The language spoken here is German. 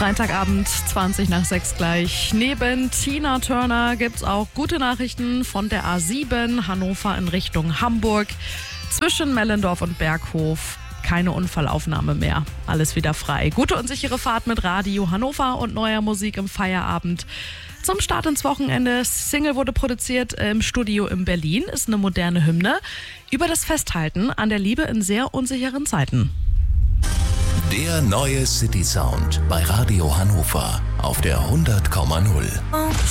Freitagabend, 20 nach 6 gleich. Neben Tina Turner gibt's auch gute Nachrichten von der A7 Hannover in Richtung Hamburg. Zwischen Mellendorf und Berghof keine Unfallaufnahme mehr. Alles wieder frei. Gute und sichere Fahrt mit Radio Hannover und neuer Musik im Feierabend. Zum Start ins Wochenende. Single wurde produziert im Studio in Berlin. Ist eine moderne Hymne über das Festhalten an der Liebe in sehr unsicheren Zeiten. Der neue City Sound bei Radio Hannover auf der 100,0.